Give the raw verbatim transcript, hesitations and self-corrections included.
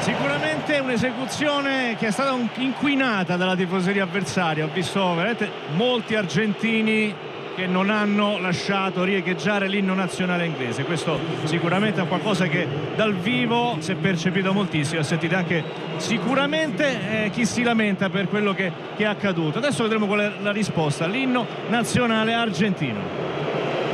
Sicuramente un'esecuzione che è stata inquinata dalla tifoseria avversaria. Ho visto veramente molti argentini che non hanno lasciato riecheggiare l'inno nazionale inglese. Questo sicuramente è qualcosa che dal vivo si è percepito moltissimo. Sentite anche sicuramente eh, chi si lamenta per quello che, che è accaduto. Adesso vedremo qual è la risposta. L'inno nazionale argentino.